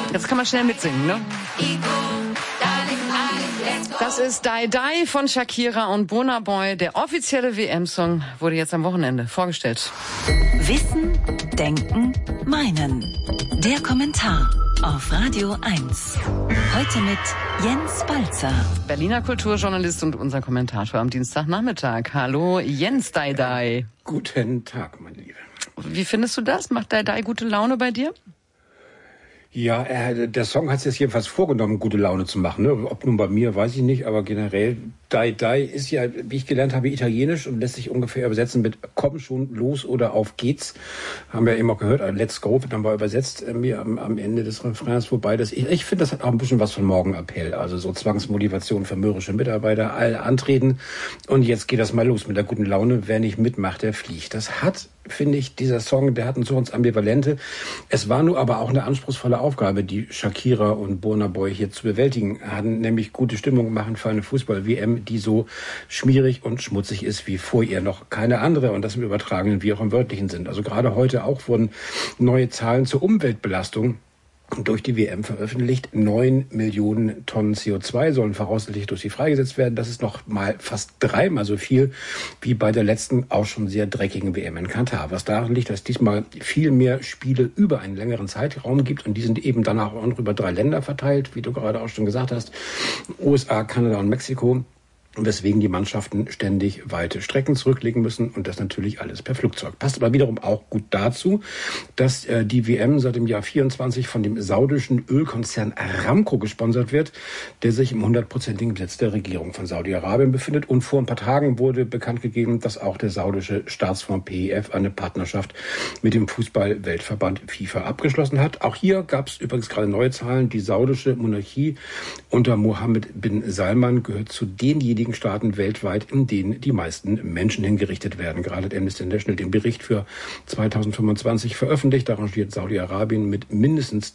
Jetzt kann man schnell mitsingen, ne? Das ist Die Die von Shakira und Burna Boy. Der offizielle WM-Song wurde jetzt am Wochenende vorgestellt. Wissen, Denken, Meinen. Der Kommentar auf Radio 1. Heute mit Jens Balzer. Berliner Kulturjournalist und unser Kommentator am Dienstagnachmittag. Hallo Jens Die Die. Guten Tag, meine Liebe. Wie findest du das? Macht Die Die gute Laune bei dir? Ja, der Song hat es jetzt jedenfalls vorgenommen, gute Laune zu machen. Ne? Ob nun bei mir, weiß ich nicht, aber generell, Die Die ist ja, wie ich gelernt habe, italienisch und lässt sich ungefähr übersetzen mit komm schon, los oder auf geht's. Haben wir eben auch gehört, Let's Go wird dann mal übersetzt mir am Ende des Refrains, wobei ich finde, das hat auch ein bisschen was von Morgenappell, also so Zwangsmotivation für mürrische Mitarbeiter, alle antreten und jetzt geht das mal los mit der guten Laune, wer nicht mitmacht, der fliegt. Das hat, finde ich, dieser Song, der hat ein so ins Ambivalente. Es war nur aber auch eine anspruchsvolle Aufgabe, die Shakira und Burna Boy hier zu bewältigen hatten, nämlich gute Stimmung machen für eine Fußball-WM, die so schmierig und schmutzig ist wie vor ihr noch keine andere und das im Übertragenen wie auch im Wörtlichen sind. Also gerade heute auch wurden neue Zahlen zur Umweltbelastung durch die WM veröffentlicht. 9 Millionen Tonnen CO2 sollen voraussichtlich durch sie freigesetzt werden. Das ist noch mal fast dreimal so viel wie bei der letzten auch schon sehr dreckigen WM in Katar. Was daran liegt, dass diesmal viel mehr Spiele über einen längeren Zeitraum gibt und die sind eben dann auch noch über 3 Länder verteilt, wie du gerade auch schon gesagt hast. USA, Kanada und Mexiko. Weswegen die Mannschaften ständig weite Strecken zurücklegen müssen und das natürlich alles per Flugzeug. Passt aber wiederum auch gut dazu, dass die WM seit dem Jahr 24 von dem saudischen Ölkonzern Aramco gesponsert wird, der sich im 100%igen Besitz der Regierung von Saudi-Arabien befindet. Und vor ein paar Tagen wurde bekannt gegeben, dass auch der saudische Staatsfonds PEF eine Partnerschaft mit dem Fußball-Weltverband FIFA abgeschlossen hat. Auch hier gab es übrigens gerade neue Zahlen. Die saudische Monarchie unter Mohammed bin Salman gehört zu denjenigen Staaten weltweit, in denen die meisten Menschen hingerichtet werden. Gerade hat Amnesty International den Bericht für 2025 veröffentlicht. Da rangiert Saudi-Arabien mit mindestens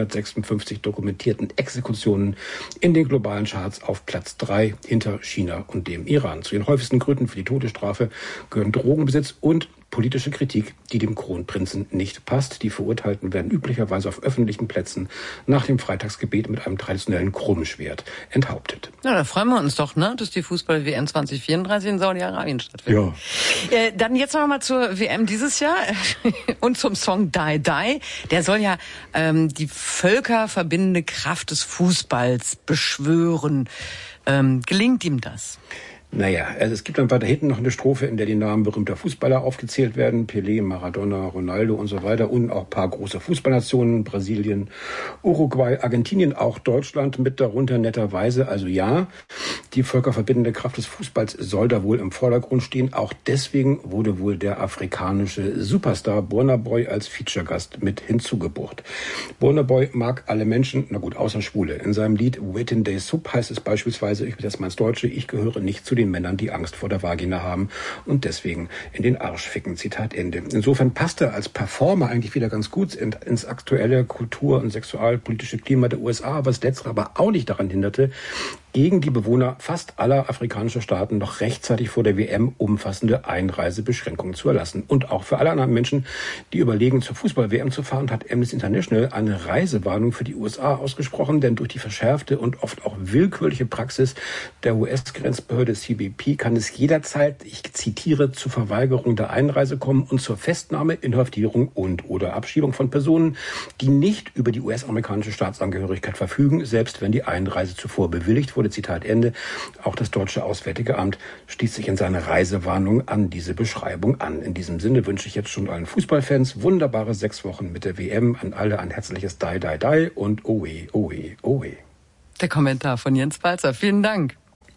356 dokumentierten Exekutionen in den globalen Charts auf Platz 3 hinter China und dem Iran. Zu den häufigsten Gründen für die Todesstrafe gehören Drogenbesitz und politische Kritik, die dem Kronprinzen nicht passt. Die Verurteilten werden üblicherweise auf öffentlichen Plätzen nach dem Freitagsgebet mit einem traditionellen Krummschwert enthauptet. Ja, da freuen wir uns doch, ne, dass die Fußball-WM 2034 in Saudi-Arabien stattfindet. Ja. Dann jetzt noch mal zur WM dieses Jahr und zum Song Die Die. Der soll ja die völkerverbindende Kraft des Fußballs beschwören. Gelingt ihm das? Naja, also es gibt dann weiter hinten noch eine Strophe, in der die Namen berühmter Fußballer aufgezählt werden. Pelé, Maradona, Ronaldo und so weiter. Und auch ein paar große Fußballnationen. Brasilien, Uruguay, Argentinien, auch Deutschland mit darunter netterweise. Also ja, die völkerverbindende Kraft des Fußballs soll da wohl im Vordergrund stehen. Auch deswegen wurde wohl der afrikanische Superstar Burna Boy als Feature-Gast mit hinzugebucht. Burna Boy mag alle Menschen, na gut, außer Schwule. In seinem Lied Waiting Day Sub heißt es beispielsweise, ich bin jetzt mal ins Deutsche, ich gehöre nicht zu den Männern, die Angst vor der Vagina haben und deswegen in den Arsch ficken. Zitat Ende. Insofern passt er als Performer eigentlich wieder ganz gut ins aktuelle Kultur- und sexualpolitische Klima der USA, was letztere aber auch nicht daran hinderte, gegen die Bewohner fast aller afrikanischer Staaten noch rechtzeitig vor der WM umfassende Einreisebeschränkungen zu erlassen. Und auch für alle anderen Menschen, die überlegen, zur Fußball-WM zu fahren, hat Amnesty International eine Reisewarnung für die USA ausgesprochen, denn durch die verschärfte und oft auch willkürliche Praxis der US-Grenzbehörde CBP kann es jederzeit, ich zitiere, zur Verweigerung der Einreise kommen und zur Festnahme, Inhaftierung und/oder Abschiebung von Personen, die nicht über die US-amerikanische Staatsangehörigkeit verfügen, selbst wenn die Einreise zuvor bewilligt wurde. Zitat Ende. Auch das deutsche Auswärtige Amt schließt sich in seiner Reisewarnung an diese Beschreibung an. In diesem Sinne wünsche ich jetzt schon allen Fußballfans wunderbare 6 Wochen mit der WM, an alle ein herzliches Die, Die, Die und Owe, Owe, Owe. Der Kommentar von Jens Balzer. Vielen Dank.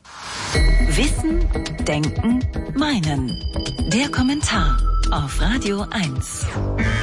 Wissen, Denken, Meinen. Der Kommentar auf Radio 1.